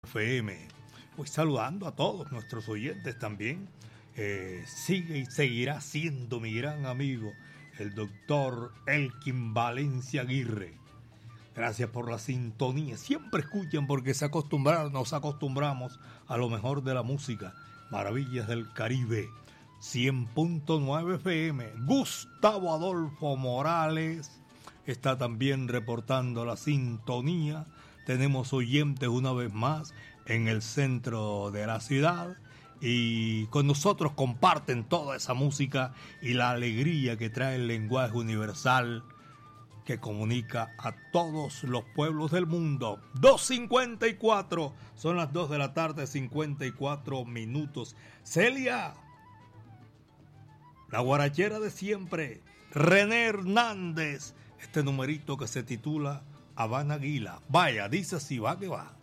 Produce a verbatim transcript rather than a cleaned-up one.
F M. Voy saludando a todos nuestros oyentes también. Eh, sigue y seguirá siendo mi gran amigo, el doctor Elkin Valencia Aguirre. Gracias por la sintonía. Siempre escuchen porque se acostumbraron, nos acostumbramos a lo mejor de la música. Maravillas del Caribe. cien punto nueve F M. Gustavo Adolfo Morales está también reportando la sintonía. Tenemos oyentes una vez más en el centro de la ciudad y con nosotros comparten toda esa música y la alegría que trae el lenguaje universal que comunica a todos los pueblos del mundo. dos cincuenta y cuatro, son las dos de la tarde, cincuenta y cuatro minutos. Celia, la guarachera de siempre, René Hernández, este numerito que se titula Habana Aguila. Vaya, dice así, va que va.